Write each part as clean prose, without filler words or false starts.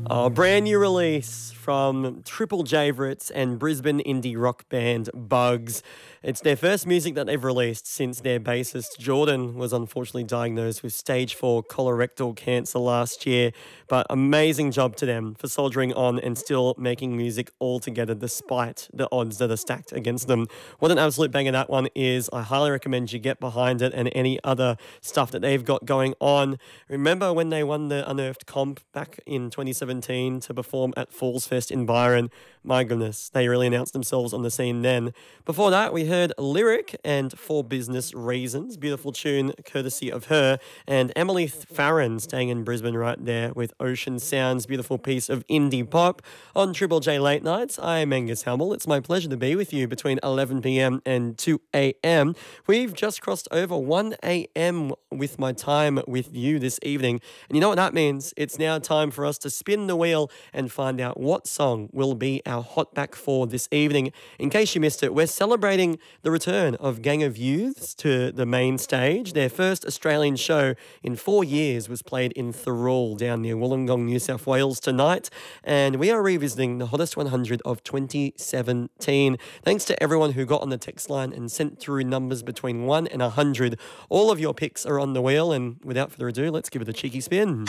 A brand new release from Triple Javerites and Brisbane indie rock band Bugs. It's their first music that they've released since their bassist Jordan was unfortunately diagnosed with stage 4 colorectal cancer last year. But amazing job to them for soldiering on and still making music all together despite the odds that are stacked against them. What an absolute banger that one is. I highly recommend you get behind it and any other stuff that they've got going on. Remember when they won the Unearthed comp back in 2017 to perform at Falls Fest in Byron? My goodness, they really announced themselves on the scene then. Before that, we heard Lyric and For Business Reasons, beautiful tune courtesy of her, and Emily Farron staying in Brisbane right there with Ocean Sounds, beautiful piece of indie pop on Triple J Late Nights. I'm Angus Hamel. It's my pleasure to be with you between 11 p.m. and 2 a.m. We've just crossed over 1 a.m. with my time with you this evening. And you know what that means? It's now time for us to spin the wheel and find out what song will be our hot back for this evening. In case you missed it, we're celebrating the return of Gang of Youths to the main stage. Their first Australian show in 4 years was played in Thirroul down near Wollongong, New South Wales tonight. And we are revisiting the hottest 100 of 2017. Thanks to everyone who got on the text line and sent through numbers between 1 and 100. All of your picks are on the wheel. And without further ado, let's give it a cheeky spin.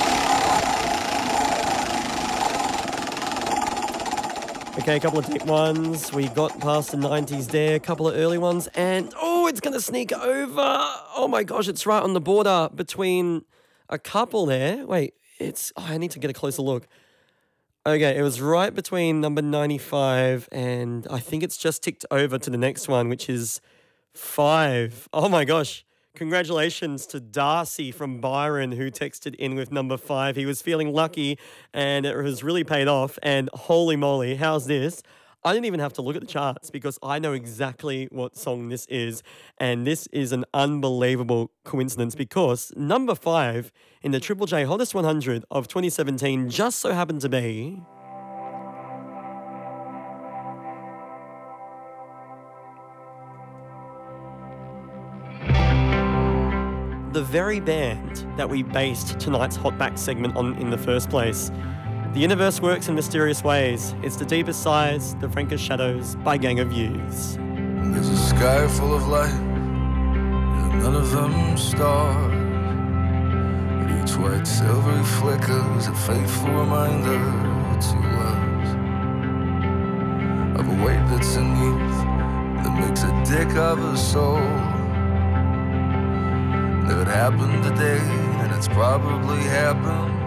Okay, a couple of deep ones. We got past the 90s there, a couple of early ones, and it's going to sneak over. Oh my gosh, it's right on the border between a couple there. Wait, I need to get a closer look. Okay, it was right between number 95, and I think it's just ticked over to the next one, which is 5. Oh my gosh. Congratulations to Darcy from Byron who texted in with number 5. He was feeling lucky and it was really paid off. And holy moly, how's this? I didn't even have to look at the charts because I know exactly what song this is. And this is an unbelievable coincidence because number 5 in the Triple J Hottest 100 of 2017 just so happened to be... the very band that we based tonight's Hotback segment on in the first place. The universe works in mysterious ways. It's the deepest sighs, the frankest shadows by Gang of Youths. There's a sky full of light, and none of them stars. But each white silvery flicker is a faithful reminder to us of a weight that's in youth that makes a dick of a soul. If it happened today, then it's probably happened